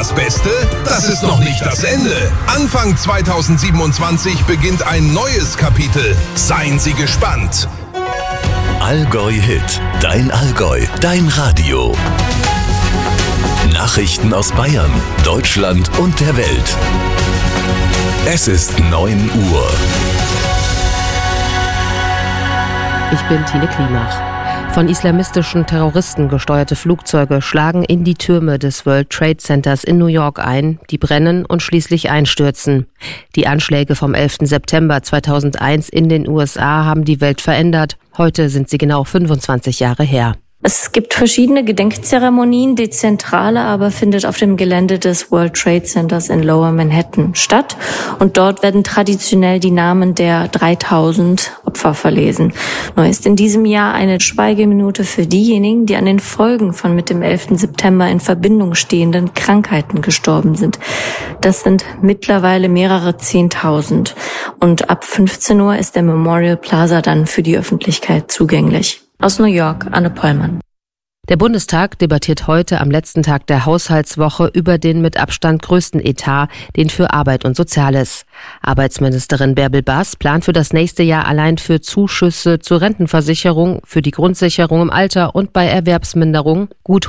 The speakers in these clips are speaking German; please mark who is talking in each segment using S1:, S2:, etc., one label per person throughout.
S1: das Beste? Das ist noch nicht das Ende. Anfang 2027 beginnt ein neues Kapitel. Seien Sie gespannt.
S2: Allgäu Hit, dein Allgäu, dein Radio. Nachrichten aus Bayern, Deutschland und der Welt. Es ist 9 Uhr.
S3: Ich bin Tine Klimach. Von islamistischen Terroristen gesteuerte Flugzeuge schlagen in die Türme des World Trade Centers in New York ein, die brennen und schließlich einstürzen. Die Anschläge vom 11. September 2001 in den USA haben die Welt verändert. Heute sind sie genau 25 Jahre her.
S4: Es gibt verschiedene Gedenkzeremonien. Die zentrale aber findet auf dem Gelände des World Trade Centers in Lower Manhattan statt. Und dort werden traditionell die Namen der 3000 Opfer verlesen. Neu ist in diesem Jahr eine Schweigeminute für diejenigen, die an den Folgen von mit dem 11. September in Verbindung stehenden Krankheiten gestorben sind. Das sind mittlerweile mehrere 10.000. Und ab 15 Uhr ist der Memorial Plaza dann für die Öffentlichkeit zugänglich. Aus New York, Anne Pollmann.
S3: Der Bundestag debattiert heute am letzten Tag der Haushaltswoche über den mit Abstand größten Etat, den für Arbeit und Soziales. Arbeitsministerin Bärbel Baas plant für das nächste Jahr allein für Zuschüsse zur Rentenversicherung, für die Grundsicherung im Alter und bei Erwerbsminderung gut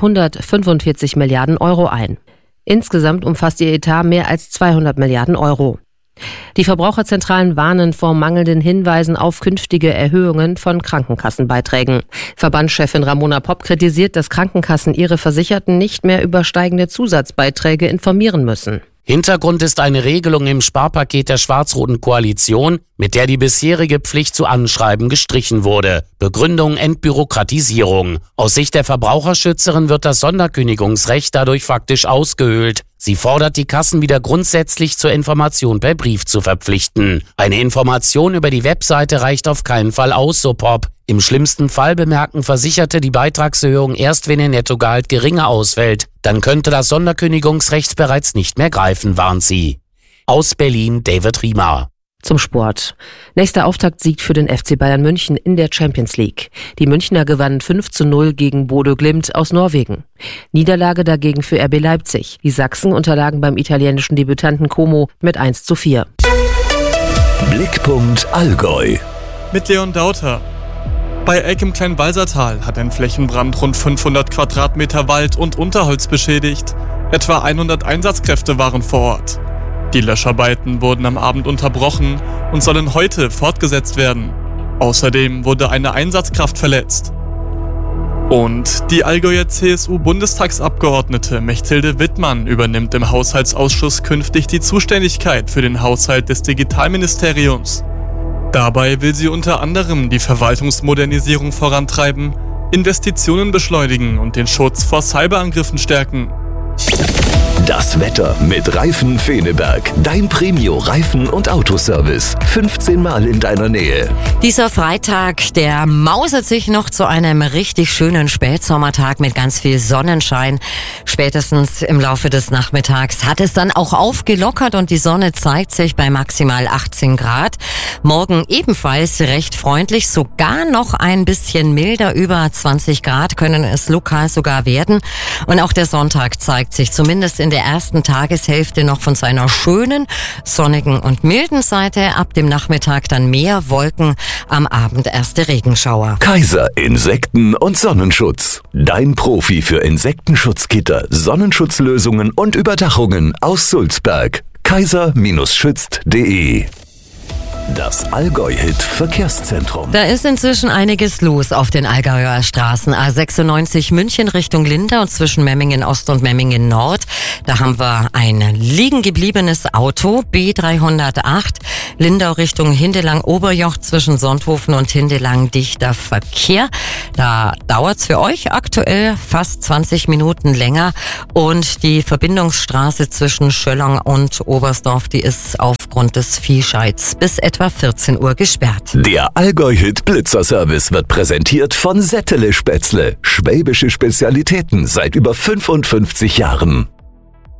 S3: 145 Milliarden Euro ein. Insgesamt umfasst ihr Etat mehr als 200 Milliarden Euro. Die Verbraucherzentralen warnen vor mangelnden Hinweisen auf künftige Erhöhungen von Krankenkassenbeiträgen. Verbandschefin Ramona Popp kritisiert, dass Krankenkassen ihre Versicherten nicht mehr über steigende Zusatzbeiträge informieren müssen.
S5: Hintergrund ist eine Regelung im Sparpaket der schwarz-roten Koalition, mit der die bisherige Pflicht zu Anschreiben gestrichen wurde. Begründung Entbürokratisierung. Aus Sicht der Verbraucherschützerin wird das Sonderkündigungsrecht dadurch faktisch ausgehöhlt. Sie fordert die Kassen wieder grundsätzlich zur Information per Brief zu verpflichten. Eine Information über die Webseite reicht auf keinen Fall aus, so Popp. Im schlimmsten Fall bemerken Versicherte die Beitragserhöhung erst, wenn ihr Nettogehalt geringer ausfällt. Dann könnte das Sonderkündigungsrecht bereits nicht mehr greifen, warnt sie. Aus Berlin, David Riemer.
S3: Zum Sport. Nächster Auftaktsieg für den FC Bayern München in der Champions League. Die Münchner gewannen 5:0 gegen Bodø Glimt aus Norwegen. Niederlage dagegen für RB Leipzig. Die Sachsen unterlagen beim italienischen Debütanten Como mit 1:4.
S2: Blickpunkt Allgäu.
S6: Mit Leon Dauter. Bei Elk im Kleinwalsertal hat ein Flächenbrand rund 500 Quadratmeter Wald und Unterholz beschädigt. Etwa 100 Einsatzkräfte waren vor Ort. Die Löscharbeiten wurden am Abend unterbrochen und sollen heute fortgesetzt werden. Außerdem wurde eine Einsatzkraft verletzt. Und die Allgäuer CSU-Bundestagsabgeordnete Mechthilde Wittmann übernimmt im Haushaltsausschuss künftig die Zuständigkeit für den Haushalt des Digitalministeriums. Dabei will sie unter anderem die Verwaltungsmodernisierung vorantreiben, Investitionen beschleunigen und den Schutz vor Cyberangriffen stärken.
S2: Das Wetter mit Reifen Feneberg. Dein Premio-Reifen- und Autoservice. 15 Mal in deiner Nähe.
S7: Dieser Freitag, der mausert sich noch zu einem richtig schönen Spätsommertag mit ganz viel Sonnenschein. Spätestens im Laufe des Nachmittags hat es dann auch aufgelockert und die Sonne zeigt sich bei maximal 18 Grad. Morgen ebenfalls recht freundlich, sogar noch ein bisschen milder. Über 20 Grad können es lokal sogar werden. Und auch der Sonntag zeigt sich zumindest in der ersten Tageshälfte noch von seiner schönen, sonnigen und milden Seite. Ab dem Nachmittag dann mehr Wolken, am Abend erste Regenschauer.
S2: Kaiser Insekten- und Sonnenschutz. Dein Profi für Insektenschutzgitter, Sonnenschutzlösungen und Überdachungen aus Sulzberg. kaiser-schützt.de. Das Allgäu-Hit-Verkehrszentrum.
S7: Da ist inzwischen einiges los auf den Allgäuer Straßen. A96 München Richtung Lindau zwischen Memmingen Ost und Memmingen Nord. Da haben wir ein liegen gebliebenes Auto, B308. Lindau Richtung Hindelang-Oberjoch zwischen Sonthofen und Hindelang dichter Verkehr. Da dauert's für euch aktuell fast 20 Minuten länger. Und die Verbindungsstraße zwischen Schöllern und Oberstdorf, die ist aufgrund des Viehscheids bis etwa 14 Uhr gesperrt.
S2: Der Allgäu-Hit Blitzerservice wird präsentiert von Settele Spätzle. Schwäbische Spezialitäten seit über 55 Jahren.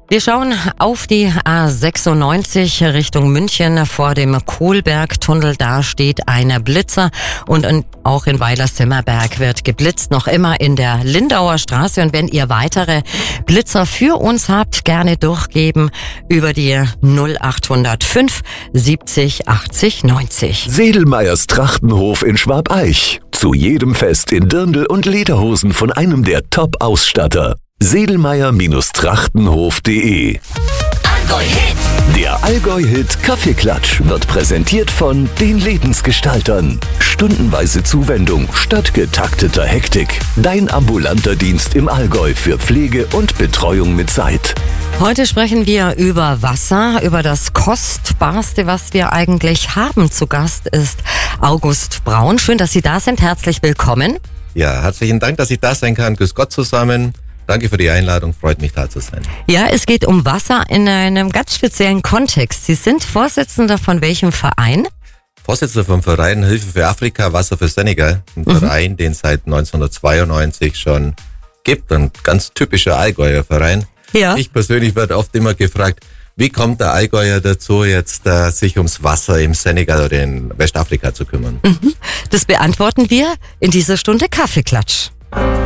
S7: Wir schauen auf die A96 Richtung München vor dem Kohlbergtunnel. Da steht ein Blitzer und auch in Weilerssimmerberg wird geblitzt, noch immer in der Lindauer Straße. Und wenn ihr weitere Blitzer für uns habt, gerne durchgeben über die 0805 70 80 90.
S2: Sedelmeyers Trachtenhof in Schwabeich. Zu jedem Fest in Dirndl und Lederhosen von einem der Top-Ausstatter. Sedelmeyer-Trachtenhof.de. Der Allgäu-Hit Kaffeeklatsch wird präsentiert von den Lebensgestaltern. Stundenweise Zuwendung statt getakteter Hektik. Dein ambulanter Dienst im Allgäu für Pflege und Betreuung mit Zeit.
S7: Heute sprechen wir über Wasser, über das Kostbarste, was wir eigentlich haben. Zu Gast ist August Braun. Schön, dass Sie da sind. Herzlich willkommen.
S8: Ja, herzlichen Dank, dass ich da sein kann. Grüß Gott zusammen. Danke für die Einladung, freut mich da zu sein.
S7: Ja, es geht um Wasser in einem ganz speziellen Kontext. Sie sind Vorsitzender von welchem Verein?
S8: Vorsitzender vom Verein Hilfe für Afrika, Wasser für Senegal. Ein Verein, den es seit 1992 schon gibt. Ein ganz typischer Allgäuer Verein.
S7: Ja.
S8: Ich persönlich werde oft immer gefragt, wie kommt der Allgäuer dazu, jetzt sich ums Wasser im Senegal oder in Westafrika zu kümmern?
S7: Das beantworten wir in dieser Stunde Kaffeeklatsch.